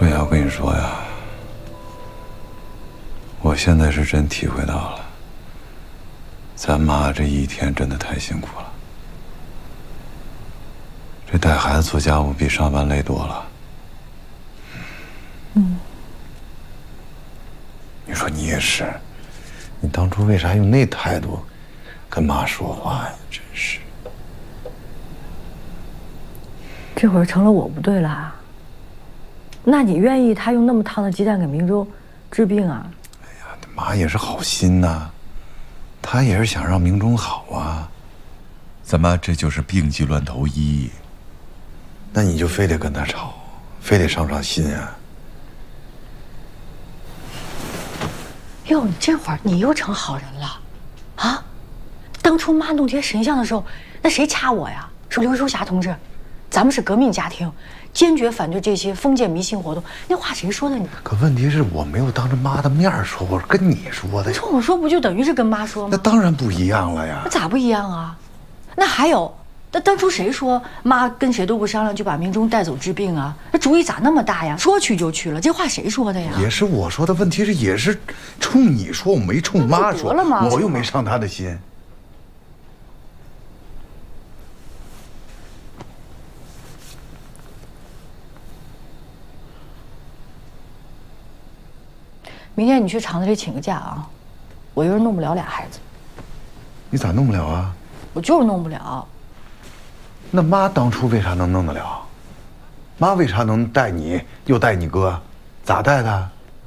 顺瑶，我跟你说呀，我现在是真体会到了，咱妈这一天真的太辛苦了。这带孩子做家务比上班累多了。你说你也是，你当初为啥用那态度跟妈说话呀？真是。 这会儿成了我不对了啊。那你愿意他用那么烫的鸡蛋给明州治病啊？ 哎呀，妈也是好心呐，她也是想让明中好啊。咱妈这就是病急乱投医，那你就非得跟他吵，非得伤心啊？ 哟，你这会儿你又成好人了，啊？当初妈弄贴神像的时候，那谁掐我呀？说刘淑霞同志，咱们是革命家庭，坚决反对这些封建迷信活动。那话谁说的你？ 可问题是我没有当着妈的面说，我是跟你说的。 你说我说不就等于是跟妈说吗？ 那当然不一样了呀。 那咋不一样啊？那还有，那当初谁说妈跟谁都不商量就把明忠带走治病啊？那主意咋那么大呀？说去就去了，这话谁说的呀？ 也是我说的，问题是也是冲你说，我没冲妈说， 得了吗？ 我又没伤她的心。 明天你去厂子里请个假啊，我一人弄不了俩孩子。 你咋弄不了啊？ 我就是弄不了。 那妈当初为啥能弄得了？妈为啥能带你又带你哥？咋带的？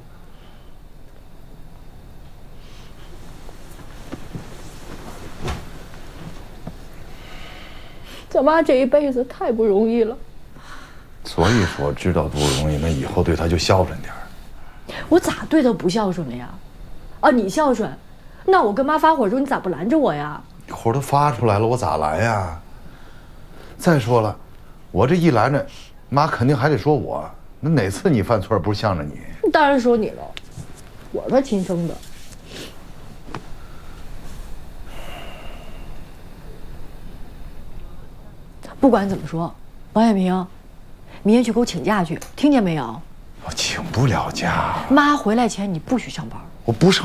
咱妈这一辈子太不容易了。 所以说知道不容易，那以后对她就孝顺点儿。 我咋对她不孝顺了呀？啊，你孝顺，那我跟妈发火的时候你咋不拦着我呀？ 火都发出来了，我咋拦呀？再说了，我这一拦着，妈肯定还得说我。那哪次你犯错不是向着你？ 当然说你了，我是他亲生的。不管怎么说，王艳平，明天去给我请假去，听见没有？ 我请不了假。 妈回来前你不许上班。 我不上。